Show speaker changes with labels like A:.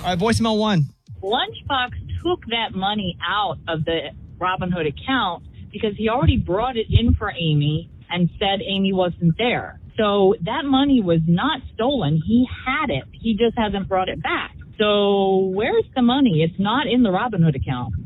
A: All right, voicemail 1.
B: Lunchbox took that money out of the Robinhood account because he already brought it in for Amy and said Amy wasn't there. So that money was not stolen. He had it. He just hasn't brought it back. So where's the money? It's not in the Robinhood account.